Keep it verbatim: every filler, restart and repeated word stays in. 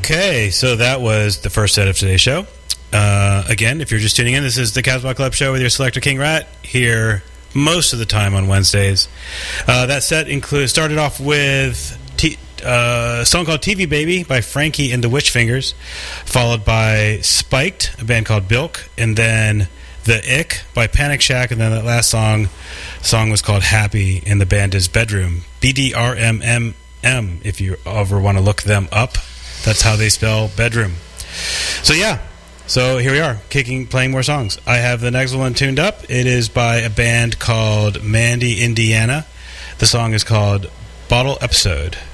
Okay, so that was the first set of today's show. Uh, again, if you're just tuning in, this is the Casbah Club Show with your selector King Rat, here most of the time on Wednesdays. Uh, that set include, started off with t- uh, a song called T V Baby by Frankie and the Witch Fingers, followed by Spiked, a band called Bilk, and then The Ick by Panic Shack, and then that last song song was called Happy, and the band is Bedroom. B D R M M M, if you ever want to look them up. That's how they spell bedroom. So yeah, so here we are, kicking, playing more songs. I have the next one tuned up. It is by a band called Mandy, Indiana. The song is called Bottle Episode.